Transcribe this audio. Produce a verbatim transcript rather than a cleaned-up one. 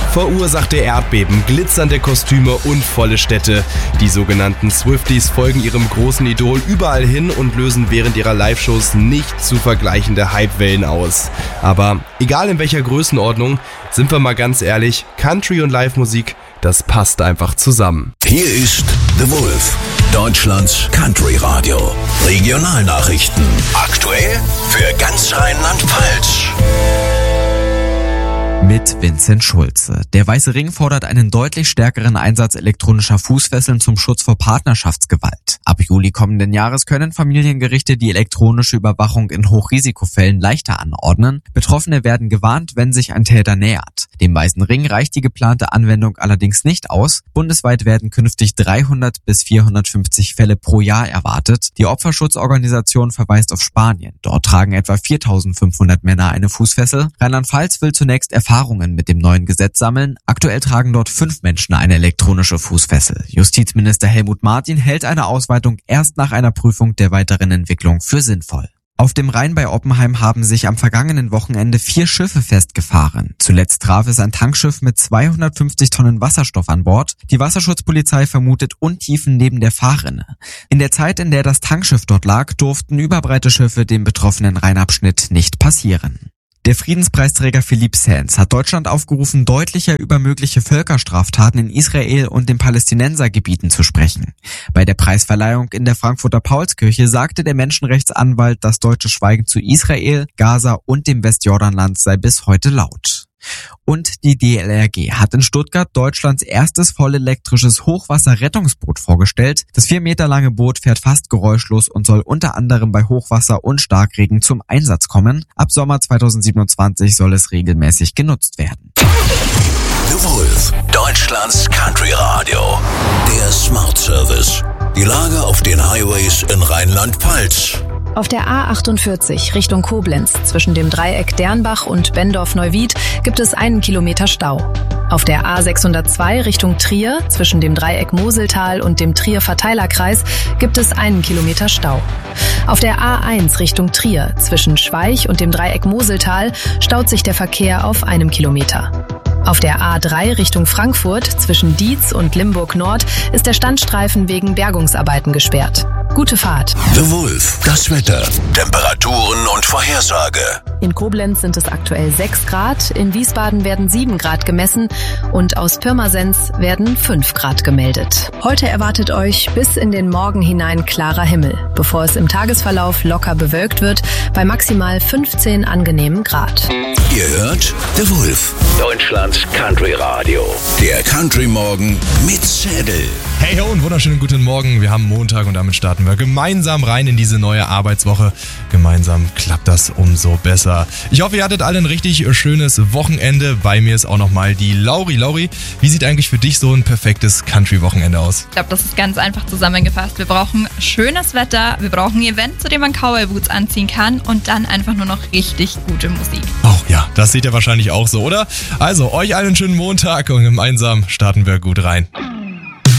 Verursachte Erdbeben, glitzernde Kostüme und volle Städte. Die sogenannten Swifties folgen ihrem großen Idol überall hin und lösen während ihrer Live-Shows nicht zu vergleichende Hypewellen aus. Aber egal in welcher Größenordnung, sind wir mal ganz ehrlich, Country und Live-Musik, das passt einfach zusammen. Hier ist The Wolf, Deutschlands Country-Radio. Regionalnachrichten. Aktuell für ganz Rheinland-Pfalz. Mit Vincent Schulze. Der Weiße Ring fordert einen deutlich stärkeren Einsatz elektronischer Fußfesseln zum Schutz vor Partnerschaftsgewalt. Ab Juli kommenden Jahres können Familiengerichte die elektronische Überwachung in Hochrisikofällen leichter anordnen. Betroffene werden gewarnt, wenn sich ein Täter nähert. Dem Weißen Ring reicht die geplante Anwendung allerdings nicht aus. Bundesweit werden künftig dreihundert bis vierhundertfünfzig Fälle pro Jahr erwartet. Die Opferschutzorganisation verweist auf Spanien. Dort tragen etwa viertausendfünfhundert Männer eine Fußfessel. Rheinland-Pfalz will zunächst Erfahrungen mit dem neuen Gesetz sammeln. Aktuell tragen dort fünf Menschen eine elektronische Fußfessel. Justizminister Helmut Martin hält eine Ausweitung erst nach einer Prüfung der weiteren Entwicklung für sinnvoll. Auf dem Rhein bei Oppenheim haben sich am vergangenen Wochenende vier Schiffe festgefahren. Zuletzt traf es ein Tankschiff mit zweihundertfünfzig Tonnen Wasserstoff an Bord. Die Wasserschutzpolizei vermutet Untiefen neben der Fahrrinne. In der Zeit, in der das Tankschiff dort lag, durften überbreite Schiffe den betroffenen Rheinabschnitt nicht passieren. Der Friedenspreisträger Philippe Sands hat Deutschland aufgerufen, deutlicher über mögliche Völkerstraftaten in Israel und den Palästinensergebieten zu sprechen. Bei der Preisverleihung in der Frankfurter Paulskirche sagte der Menschenrechtsanwalt, das deutsche Schweigen zu Israel, Gaza und dem Westjordanland sei bis heute laut. Und die D L R G hat in Stuttgart Deutschlands erstes vollelektrisches Hochwasserrettungsboot vorgestellt. Das vier Meter lange Boot fährt fast geräuschlos und soll unter anderem bei Hochwasser und Starkregen zum Einsatz kommen. Ab Sommer zweitausendsiebenundzwanzig soll es regelmäßig genutzt werden. The Wolf, Deutschlands Country Radio. Der Smart Service. Die Lage auf den Highways in Rheinland-Pfalz. Auf der A achtundvierzig Richtung Koblenz zwischen dem Dreieck Dernbach und Bendorf-Neuwied gibt es einen Kilometer Stau. Auf der A sechshundertzwei Richtung Trier zwischen dem Dreieck Moseltal und dem Trier-Verteilerkreis gibt es einen Kilometer Stau. Auf der A eins Richtung Trier zwischen Schweich und dem Dreieck Moseltal staut sich der Verkehr auf einem Kilometer. Auf der A drei Richtung Frankfurt zwischen Dietz und Limburg Nord ist der Standstreifen wegen Bergungsarbeiten gesperrt. Gute Fahrt. The Wolf, das Wetter, Temperaturen und Vorhersage. In Koblenz sind es aktuell sechs Grad, in Wiesbaden werden sieben Grad gemessen und aus Pirmasens werden fünf Grad gemeldet. Heute erwartet euch bis in den Morgen hinein klarer Himmel, bevor es im Tagesverlauf locker bewölkt wird, bei maximal fünfzehn angenehmen Grad. Ihr hört The Wolf, Deutschlands Country Radio. Der Country Morgen mit Zedel. Hey ho und wunderschönen guten Morgen. Wir haben Montag und damit starten wir gemeinsam rein in diese neue Arbeitswoche. Gemeinsam klappt das umso besser. Ich hoffe, ihr hattet alle ein richtig schönes Wochenende. Bei mir ist auch nochmal die Lauri. Lauri, wie sieht eigentlich für dich so ein perfektes Country-Wochenende aus? Ich glaube, das ist ganz einfach zusammengefasst. Wir brauchen schönes Wetter, wir brauchen ein Event, zu dem man Cowboy-Boots anziehen kann und dann einfach nur noch richtig gute Musik. Oh ja, das seht ihr wahrscheinlich auch so, oder? Also, euch allen einen schönen Montag und gemeinsam starten wir gut rein.